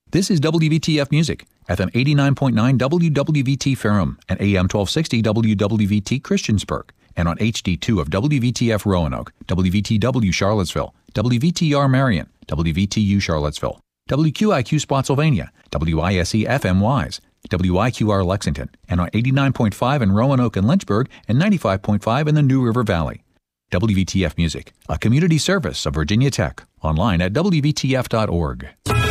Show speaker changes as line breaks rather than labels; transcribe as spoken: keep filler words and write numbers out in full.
This is W V T F Music, F M eighty-nine point nine W W V T Ferrum and A M twelve sixty W W V T Christiansburg, and on H D two of W V T F Roanoke, W V T W Charlottesville, W V T R Marion, W V T U Charlottesville, W Q I Q Spotsylvania, W I S E F M Wise, W I Q R Lexington, and on eighty-nine point five in Roanoke and Lynchburg, and ninety-five point five in the New River Valley. W V T F Music, a community service of Virginia Tech, online at W V T F dot org.